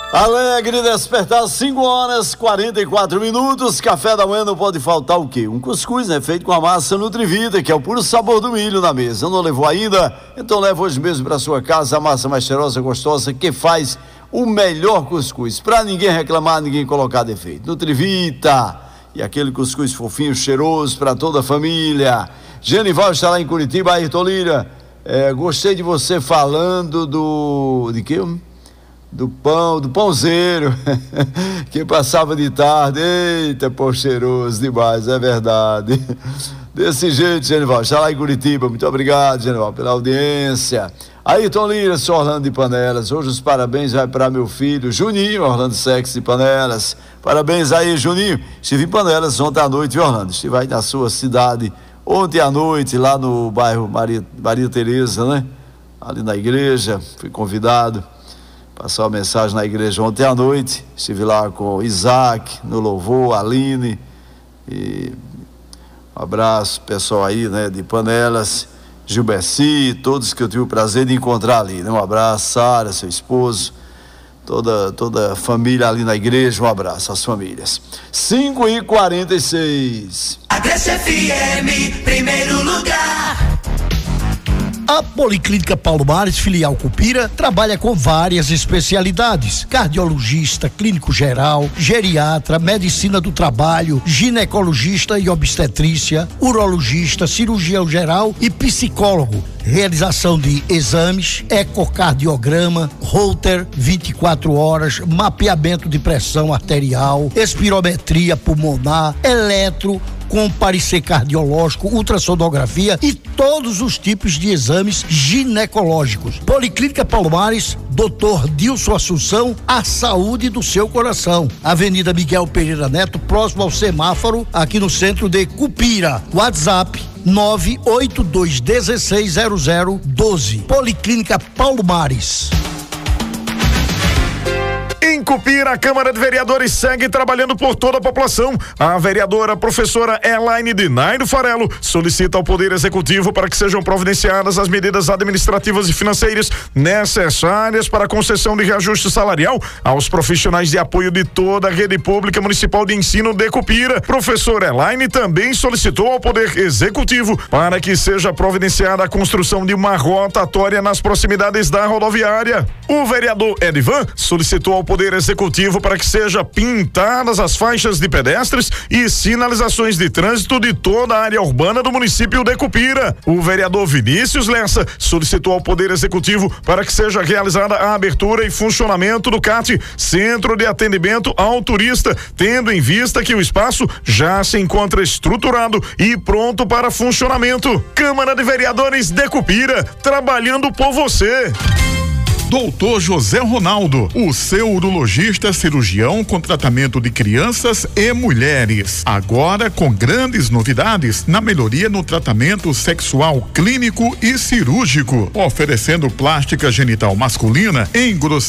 Alegre despertar, 5h44. Café da manhã não pode faltar o quê? Um cuscuz, né? Feito com a massa Nutrivita, que é o puro sabor do milho na mesa. Não levou ainda? Então leva hoje mesmo para sua casa a massa mais cheirosa, gostosa, que faz o melhor cuscuz. Para ninguém reclamar, ninguém colocar defeito. Nutrivita, e aquele cuscuz fofinho, cheiroso para toda a família. Genival está lá em Curitiba. Ayrton Lira, gostei de você falando de quê? Do pãozeiro que passava de tarde. Eita, pão cheiroso demais, é verdade. Desse jeito, Genival, está lá em Curitiba. Muito obrigado, Genival, pela audiência. Ayrton Lira, sou Orlando de Panelas. Hoje os parabéns vai para meu filho Juninho, Orlando Sexy de Panelas. Parabéns aí, Juninho. Estive em Panelas ontem à noite, viu, Orlando? Estive aí na sua cidade ontem à noite, lá no bairro Maria Tereza, né? Ali na igreja, fui convidado. Passou uma mensagem na igreja ontem à noite. Estive lá com Isaac, no louvor, Aline. E um abraço, pessoal aí, né, de Panelas, Gilberci, todos que eu tive o prazer de encontrar ali, né? Um abraço, Sara, seu esposo, toda a família ali na igreja. Um abraço às famílias. 5h46. Agreste FM, primeiro lugar. A Policlínica Paulo Mares, filial Cupira, trabalha com várias especialidades: cardiologista, clínico geral, geriatra, medicina do trabalho, ginecologista e obstetrícia, urologista, cirurgião geral e psicólogo. Realização de exames, ecocardiograma, Holter 24 horas, mapeamento de pressão arterial, espirometria pulmonar, eletro, com parecer cardiológico, ultrassonografia e todos os tipos de exames ginecológicos. Policlínica Paulo Mares, Dr. Dilson Assunção, a saúde do seu coração. Avenida Miguel Pereira Neto, próximo ao semáforo, aqui no centro de Cupira. WhatsApp 982160012. Policlínica Paulo Mares. Em Cupira, a Câmara de Vereadores segue trabalhando por toda a população. A vereadora professora Elaine Dinairo Farelo solicita ao Poder Executivo para que sejam providenciadas as medidas administrativas e financeiras necessárias para a concessão de reajuste salarial aos profissionais de apoio de toda a rede pública municipal de ensino de Cupira. Professora Elaine também solicitou ao Poder Executivo para que seja providenciada a construção de uma rotatória nas proximidades da rodoviária. O vereador Edivan solicitou ao Poder Executivo para que seja pintadas as faixas de pedestres e sinalizações de trânsito de toda a área urbana do município de Cupira. O vereador Vinícius Lessa solicitou ao Poder Executivo para que seja realizada a abertura e funcionamento do CAT, Centro de Atendimento ao Turista, tendo em vista que o espaço já se encontra estruturado e pronto para funcionamento. Câmara de Vereadores de Cupira, trabalhando por você. Doutor José Ronaldo, o seu urologista cirurgião com tratamento de crianças e mulheres. Agora com grandes novidades na melhoria no tratamento sexual clínico e cirúrgico, oferecendo plástica genital masculina, engrossamento